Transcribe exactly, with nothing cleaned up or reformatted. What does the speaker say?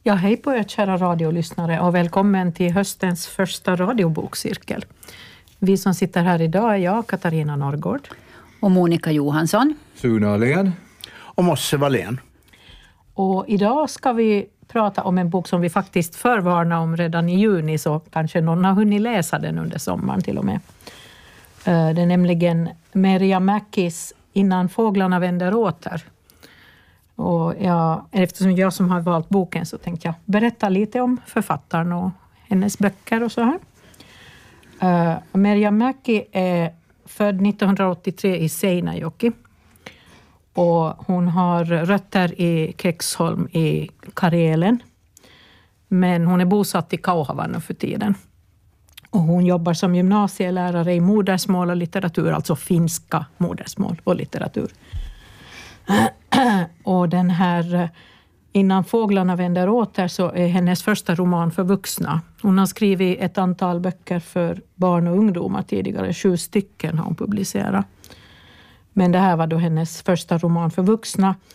Ja, hej på er kära radiolyssnare och välkommen till höstens första radiobokcirkel. Vi som sitter här idag är jag, Katarina Norrgård. Och Monica Johansson. Sune Alén. Och Mosse Wallén. Och idag ska vi prata om en bok som vi faktiskt förvarnade om redan i juni, så kanske någon har hunnit läsa den under sommaren till och med. Det är nämligen Merja Mäkis Innan fåglarna vänder åter. Och jag, eftersom jag som har valt boken så tänkte jag berätta lite om författaren och hennes böcker och så här. Uh, Merja Mäki är född nittonhundraåttiotre i Seinäjoki. Och hon har rötter i Keksholm i Karelen. Men hon är bosatt i Kauhava nu för tiden. Och hon jobbar som gymnasielärare i modersmål och litteratur, alltså finska modersmål och litteratur. Och den här Innan fåglarna vänder åter så är hennes första roman för vuxna. Hon har skrivit ett antal böcker för barn och ungdomar tidigare. Sju stycken har hon publicerat. Men det här var då hennes första roman för vuxna.